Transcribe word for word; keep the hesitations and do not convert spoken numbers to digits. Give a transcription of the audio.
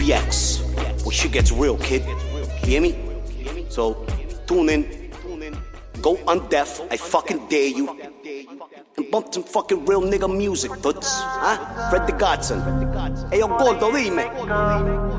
B X, where shit gets real, kid. You hear me? So, tune in. Go undeaf, I fucking dare you. And bump some fucking real nigga music, dudes. Huh? Fred the Godson. Hey, yo, Gordo, dime.